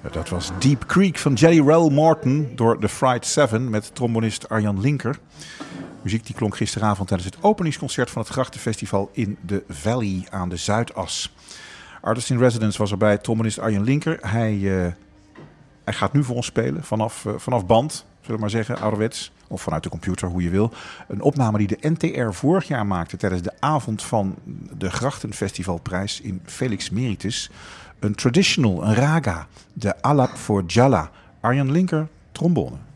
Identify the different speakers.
Speaker 1: Dat was Deep Creek van Jelly Roll Morton door The Fried Seven met trombonist Arjan Linker. Muziek die klonk gisteravond tijdens het openingsconcert van het Grachtenfestival in de Valley aan de Zuidas. Artist in Residence was erbij, trombonist Arjan Linker. Hij gaat nu voor ons spelen vanaf band, zullen we maar zeggen, ouderwets. Of vanuit de computer, hoe je wil. Een opname die de NTR vorig jaar maakte tijdens de avond van de Grachtenfestivalprijs in Felix Meritus. Een traditional, een raga, de Alap voor Jalla. Arjan Linker, trombone.